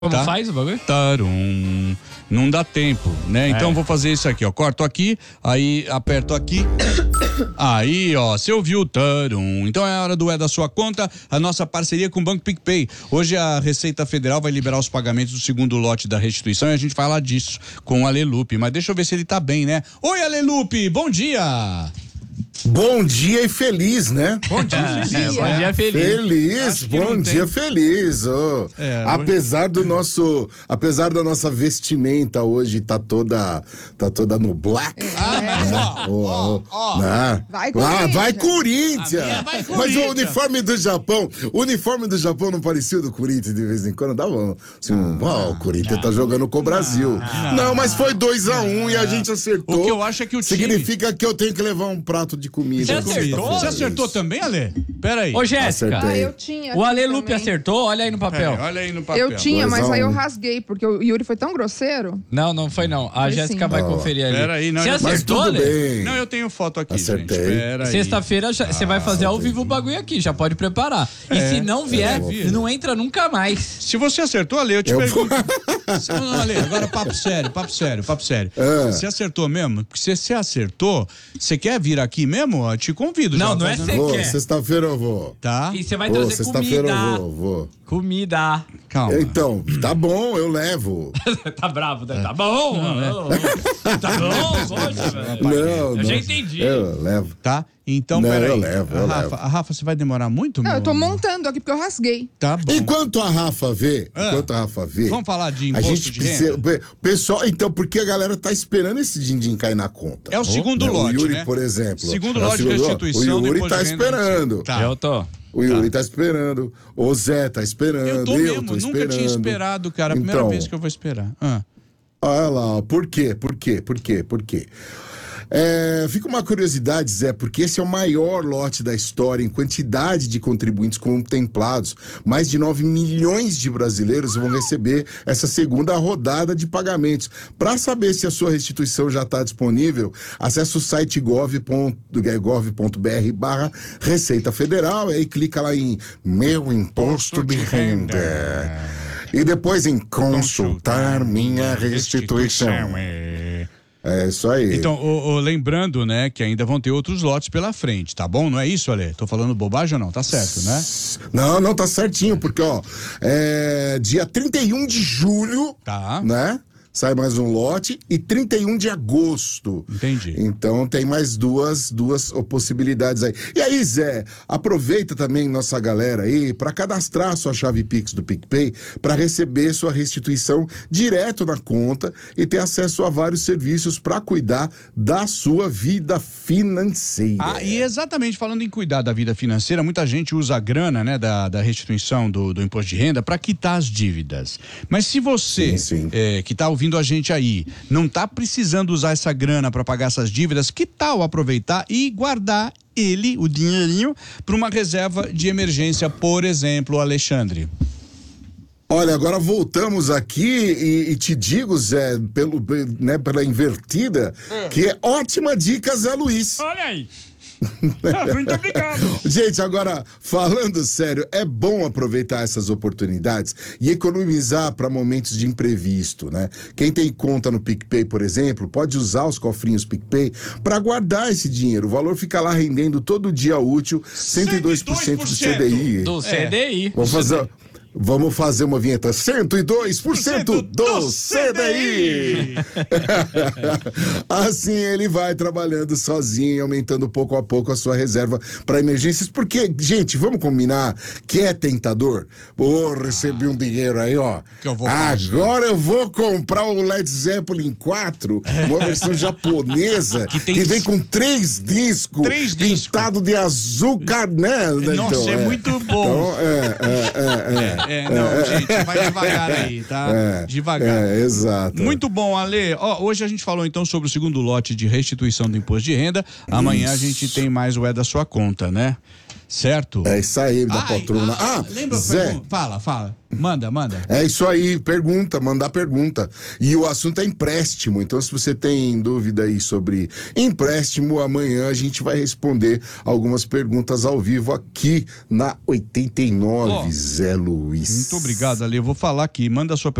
Como tá? faz o bagulho? Tarum. Não dá tempo, né? Então vou fazer isso aqui, ó. Corto aqui, aí aperto aqui. Aí, ó, você ouviu o tarum. Então é a hora do É da Sua Conta, a nossa parceria com o Banco PicPay. Hoje a Receita Federal vai liberar os pagamentos do segundo lote da restituição e a gente fala disso com o Alelupe. Mas deixa eu ver se ele tá bem, né? Oi, Alelupe, bom dia! Bom dia e feliz, né? Bom dia, feliz. Bom dia, feliz. Feliz, bom dia, feliz. Oh. Apesar da nossa vestimenta hoje tá toda no black. Vai Corinthians. Mas o uniforme do Japão não parecia o do Corinthians de vez em quando? Dava assim, o Corinthians tá jogando com o Brasil. Não, mas foi 2-1 e a gente acertou. O que eu acho é que o time... Significa que eu tenho que levar um prato de comida. Você acertou também, Ale? Pera aí. Ô, Jéssica. Eu tinha. O Alelupe também. acertou? Olha aí no papel. Olha aí no papel. Eu tinha, mas aí eu 2-1. rasguei, porque o Yuri foi tão grosseiro. Não foi não. A Foi Jéssica sim. vai conferir ali. Pera aí, não. Você Mas Mas acertou, tudo Ale? bem. Não, eu tenho foto aqui, Acertei. gente. Pera aí. Sexta-feira você vai fazer ao vivo o bagulho aqui, já pode preparar. E se não vier, não entra nunca mais. Se você acertou, Ale, eu te pergunto. Não, Ale, agora papo sério. Você acertou mesmo? Porque se você acertou, você quer vir aqui mesmo? Eu te convido. Não, já, não é fazendo- você Vou, quer. sexta-feira eu vou. Tá? E você vai Vou, trazer sexta-feira comida. eu vou. Comida. Calma. Então, tá bom, eu levo. Tá bravo, né? Tá bom. Tá bom, poxa, velho. Não, Eu já não. entendi. Eu levo. Tá? Então, Não, peraí. eu levo. A Rafa, você vai demorar muito? Não, meu eu tô amor? montando aqui porque eu rasguei. Tá bom. Enquanto a Rafa vê, Vamos falar de a imposto gente de precisa. renda? Pessoal, então, porque a galera tá esperando esse din-din cair na conta. É o segundo Né? lote, O Yuri, né? por exemplo. Segundo É o lote de segundo restituição O do Yuri imposto tá de renda. esperando. Tá. Eu tô. O Yuri tá esperando. O Zé tá esperando. Eu tô mesmo, tô nunca esperando. tinha esperado, cara. A primeira Então, vez que eu vou esperar. Olha lá, por quê? Fica uma curiosidade, Zé, porque esse é o maior lote da história em quantidade de contribuintes contemplados. Mais de 9 milhões de brasileiros vão receber essa segunda rodada de pagamentos. Para saber se a sua restituição já está disponível, acesse o site gov.br/Receita Federal, aí clica lá em Meu Imposto de Renda. E depois em Consultar Minha Restituição. É isso aí. Então, lembrando, né, que ainda vão ter outros lotes pela frente, tá bom? Não é isso, Ale? Tô falando bobagem ou não? Tá certo, né? Não, tá certinho, porque, dia 31 de julho, Tá. né? Sai mais um lote e 31 de agosto. Entendi. Então tem mais duas possibilidades aí. E aí, Zé, aproveita também nossa galera aí para cadastrar sua chave Pix do PicPay para receber sua restituição direto na conta e ter acesso a vários serviços para cuidar da sua vida financeira. E exatamente, falando em cuidar da vida financeira, muita gente usa a grana, né, da restituição do imposto de renda para quitar as dívidas. Mas se você, Sim. que tá ouvindo a gente aí, não tá precisando usar essa grana para pagar essas dívidas, que tal aproveitar e guardar o dinheirinho, para uma reserva de emergência, por exemplo, Alexandre? Olha, agora voltamos aqui e te digo, Zé, pela invertida, que é ótima dica, Zé Luiz. Olha aí. Muito obrigado. Gente, agora, falando sério, é bom aproveitar essas oportunidades e economizar para momentos de imprevisto, né? Quem tem conta no PicPay, por exemplo, pode usar os cofrinhos PicPay para guardar esse dinheiro. O valor fica lá rendendo todo dia útil, 102% do CDI. Do CDI. Vamos fazer uma vinheta. 102% do CDI. Assim ele vai trabalhando sozinho, aumentando pouco a pouco a sua reserva para emergências. Porque, gente, vamos combinar que é tentador? Recebi um dinheiro aí, ó. Que eu vou fazer. Agora eu vou comprar o Led Zeppelin 4, uma versão japonesa, que vem com 3 discos. Pintado de azul, né? Nossa, Então, é muito bom. Então, gente, vai devagar aí, tá? Devagar. Exato. Muito bom, Ale. Hoje a gente falou então sobre o segundo lote de restituição do imposto de renda. Amanhã a gente tem mais o É da Sua Conta, né? certo? É isso aí, da poltrona. Lembra? Zé. Fala. Manda. É isso aí, mandar pergunta. E o assunto é empréstimo, então se você tem dúvida aí sobre empréstimo, amanhã a gente vai responder algumas perguntas ao vivo aqui na 89, Zé Luiz. Muito obrigado, Ale. Eu vou falar aqui, manda a sua